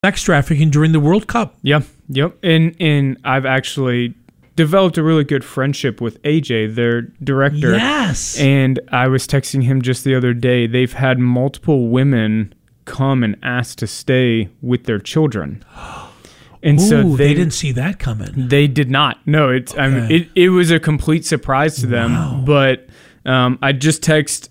sex trafficking during the World Cup. Yeah, yep. And I've actually developed a really good friendship with AJ, their director. Yes. And I was texting him just the other day. They've had multiple women come and ask to stay with their children. And so they didn't see that coming. They did not. No, I mean, it was a complete surprise to them. Wow. But I just texted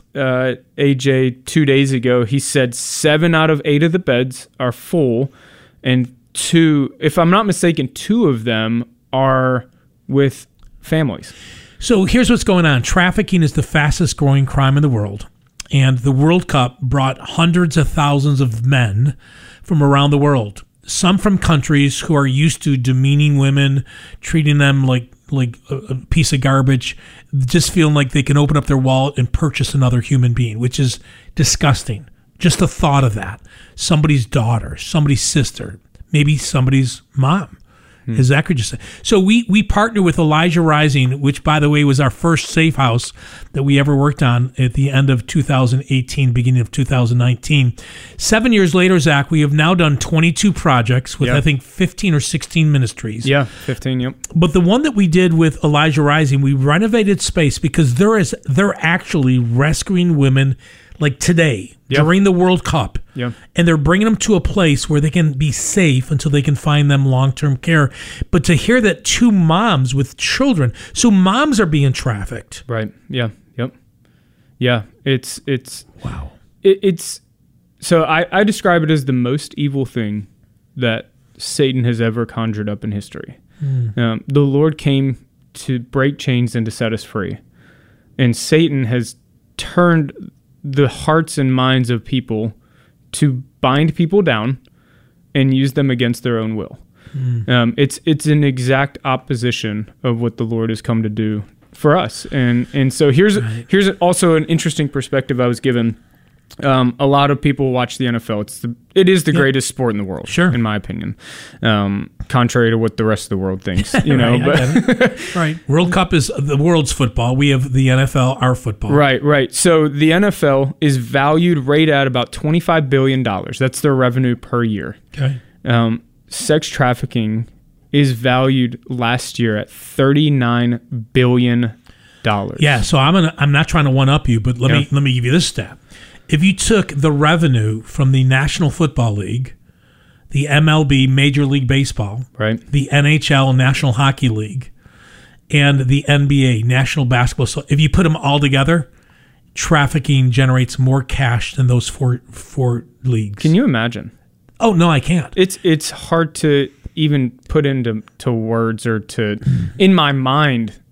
AJ 2 days ago. He said 7 out of 8 of the beds are full, and 2, if I'm not mistaken, 2 of them are with families. So here's what's going on. Trafficking is the fastest growing crime in the world. And the World Cup brought hundreds of thousands of men from around the world. Some from countries who are used to demeaning women, treating them like a piece of garbage, just feeling like they can open up their wallet and purchase another human being, which is disgusting. Just the thought of that. Somebody's daughter, somebody's sister, maybe somebody's mom. As Zachary just said. So we partner with Elijah Rising, which, by the way, was our first safe house that we ever worked on at the end of 2018, beginning of 2019. 7 years later, Zach, we have now done 22 projects with, I think, 15 or 16 ministries. Yeah, 15, yep. But the one that we did with Elijah Rising, we renovated space because they're actually rescuing women like today, during the World Cup. Yeah. And they're bringing them to a place where they can be safe until they can find them long-term care. But to hear that 2 moms with children, so moms are being trafficked. Right. Yeah. Yep. Yeah. It's Wow. It's so I describe it as the most evil thing that Satan has ever conjured up in history. The Lord came to break chains and to set us free. And Satan has turned the hearts and minds of people to bind people down and use them against their own will. It's an exact opposition of what the Lord has come to do for us. And so here's also an interesting perspective I was given. A lot of people watch the NFL. It is the greatest sport in the world, in my opinion. Contrary to what the rest of the world thinks, Right. World Cup is the world's football. We have the NFL, our football. Right. So the NFL is valued right at about $25 billion. That's their revenue per year. Okay. Sex trafficking is valued last year at $39 billion. Yeah. So I'm not trying to one up you, but let me give you this stat. If you took the revenue from the National Football League, the MLB, Major League Baseball, right, the NHL, National Hockey League, and the NBA, National Basketball, so if you put them all together, trafficking generates more cash than those four leagues. Can you imagine? Oh, no, I can't. It's hard to even put into words or to in my mind.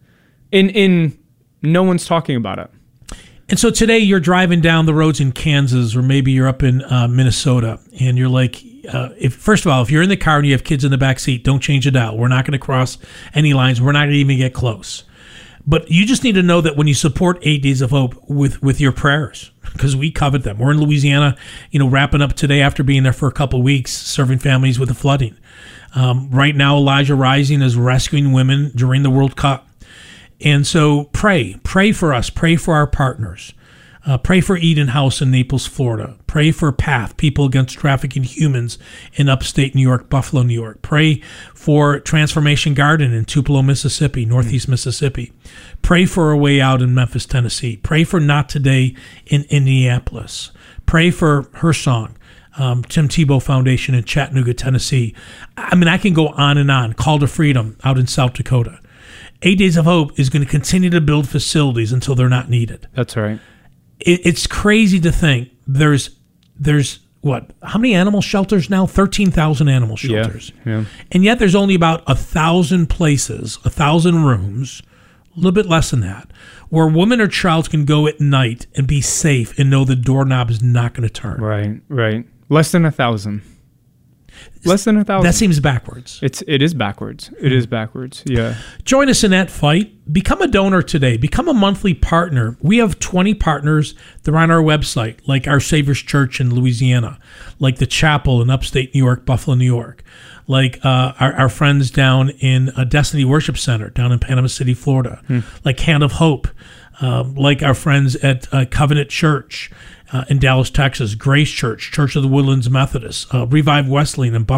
In no one's talking about it. And so today you're driving down the roads in Kansas, or maybe you're up in Minnesota, and you're like, first of all, if you're in the car and you have kids in the back seat, don't change a dial. We're not going to cross any lines. We're not going to even get close. But you just need to know that when you support 8 Days of Hope with your prayers, because we covet them. We're in Louisiana, wrapping up today after being there for a couple of weeks, serving families with the flooding. Right now, Elijah Rising is rescuing women during the World Cup. And so pray for us, pray for our partners, pray for Eden House in Naples, Florida, pray for PATH, People Against Trafficking Humans in upstate New York, Buffalo, New York, pray for Transformation Garden in Tupelo, Mississippi, Northeast Mississippi, pray for A Way Out in Memphis, Tennessee, pray for Not Today in Indianapolis, pray for Her Song, Tim Tebow Foundation in Chattanooga, Tennessee. I mean, I can go on and on. Call to Freedom out in South Dakota. 8 Days of Hope is going to continue to build facilities until they're not needed. That's right. It's crazy to think there's what? How many animal shelters now? 13,000 animal shelters. Yeah. And yet there's only about 1,000 places, 1,000 rooms, a little bit less than that, where a woman or child can go at night and be safe and know the doorknob is not going to turn. Right. Less than 1,000. Less than 1,000. That seems backwards. It is backwards. It is backwards. Yeah. Join us in that fight. Become a donor today. Become a monthly partner. We have 20 partners. They're on our website, like Our Savior's Church in Louisiana, like the Chapel in upstate New York, Buffalo, New York, like our friends down in Destiny Worship Center down in Panama City, Florida, like Hand of Hope, like our friends at Covenant Church, in Dallas, Texas, Grace Church, Church of the Woodlands Methodist, Revive Wesleyan in Buffalo,